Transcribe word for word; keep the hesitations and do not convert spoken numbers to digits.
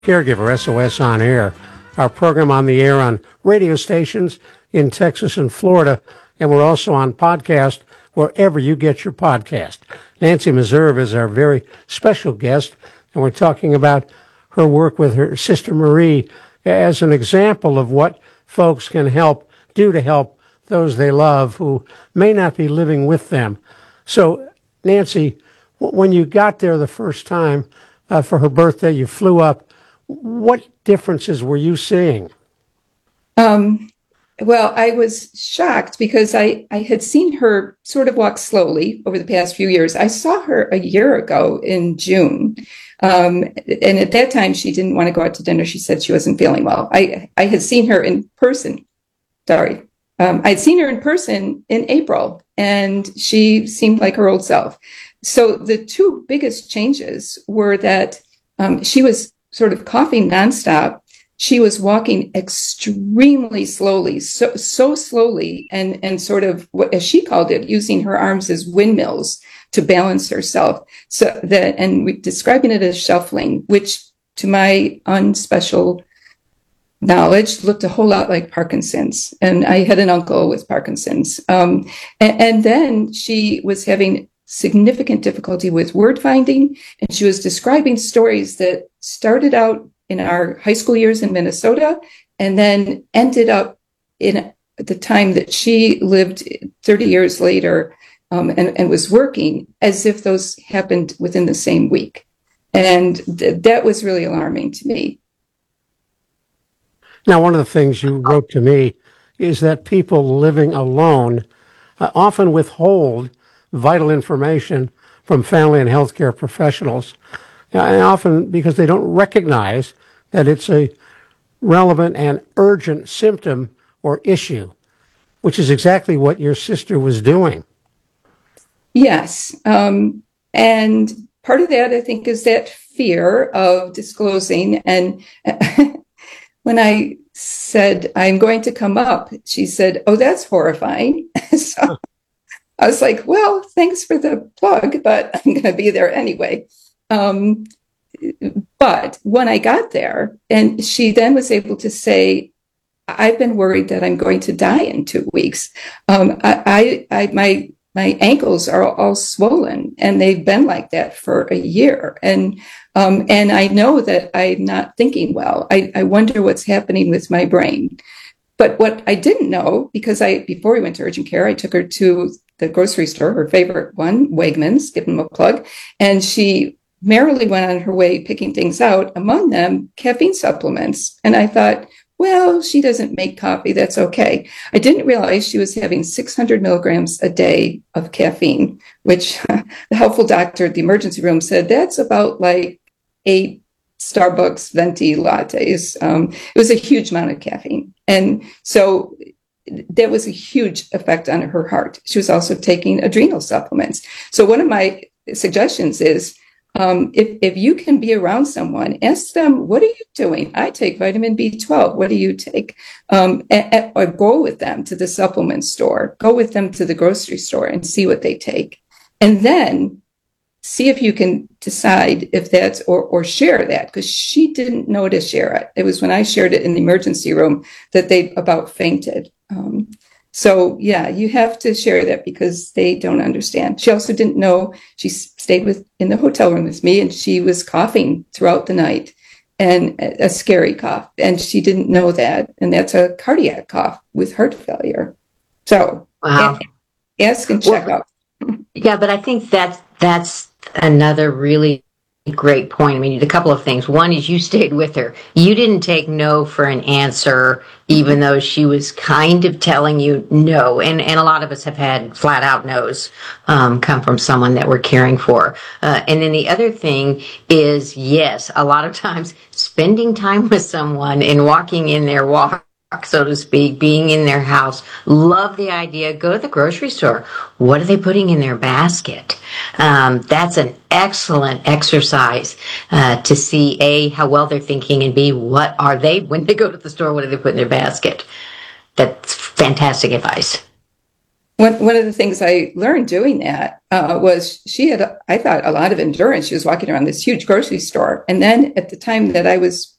Caregiver S O S On Air, our program on the air on radio stations in Texas and Florida, and we're also on podcast wherever you get your podcast. Nancy Meserve is our very special guest, and we're talking about her work with her sister Marie as an example of what folks can help do to help those they love who may not be living with them. So, Nancy, when you got there the first time uh, for her birthday, you flew up. What differences were you seeing? Um, well, I was shocked because I, I had seen her sort of walk slowly over the past few years. I saw her a year ago in June. Um, and at that time, she didn't want to go out to dinner. She said she wasn't feeling well. I, I had seen her in person. Sorry. Um, I'd seen her in person in April, and she seemed like her old self. So the two biggest changes were that um, she was sort of coughing nonstop. She was walking extremely slowly, so so slowly, and and sort of what, as she called it, using her arms as windmills to balance herself. So that, and we describing it as shuffling, which to my unspecial knowledge looked a whole lot like Parkinson's. And I had an uncle with Parkinson's. Um, and, and then she was having significant difficulty with word finding, and she was describing stories that started out in our high school years in Minnesota and then ended up in the time that she lived thirty years later um, and, and was working, as if those happened within the same week. And th- that was really alarming to me. Now, one of the things you wrote to me is that people living alone uh, often withhold vital information from family and healthcare professionals, and often because they don't recognize that it's a relevant and urgent symptom or issue, which is exactly what your sister was doing. Yes. Um, and part of that, I think, is that fear of disclosing. And when I said, I'm going to come up, she said, oh, that's horrifying. So I was like, well, thanks for the plug, but I'm going to be there anyway. Um, but when I got there, and she then was able to say, I've been worried that I'm going to die in two weeks. Um, I, I, I, my, my ankles are all swollen, and they've been like that for a year. And, um, and I know that I'm not thinking well. I, I wonder what's happening with my brain. But what I didn't know, because I, before we went to urgent care, I took her to the grocery store, her favorite one, Wegmans, give them a plug. And she merrily went on her way picking things out, among them caffeine supplements. And I thought, well, she doesn't make coffee. That's okay. I didn't realize she was having six hundred milligrams a day of caffeine, which the helpful doctor at the emergency room said that's about like eight Starbucks venti lattes. Um, it was a huge amount of caffeine. And so that was a huge effect on her heart. She was also taking adrenal supplements. So one of my suggestions is, um, if, if you can be around someone, ask them, what are you doing? I take vitamin B twelve. What do you take? Um, and, and, or go with them to the supplement store, go with them to the grocery store and see what they take. And then see if you can decide if that's, or, or share that, because she didn't know to share it. It was when I shared it in the emergency room that they about fainted. Um, so yeah, you have to share that because they don't understand. She also didn't know, she stayed with in the hotel room with me, and she was coughing throughout the night, and a, a scary cough. And she didn't know that. And that's a cardiac cough with heart failure. So wow. Ask and check well, out. Yeah, but I think that's, that's another really great point. I mean, a couple of things. One is you stayed with her. You didn't take no for an answer, even though she was kind of telling you no. And, and a lot of us have had flat out no's um, come from someone that we're caring for. Uh, and then the other thing is, yes, a lot of times spending time with someone and walking in their walk, so to speak, being in their house. Love the idea. Go to the grocery store. What are they putting in their basket? Um, that's an excellent exercise uh, to see, A, how well they're thinking, and B, what are they, when they go to the store, what do they put in their basket? That's fantastic advice. one, one of the things I learned doing that uh, was she had, I thought, a lot of endurance. She was walking around this huge grocery store. And then at the time that I was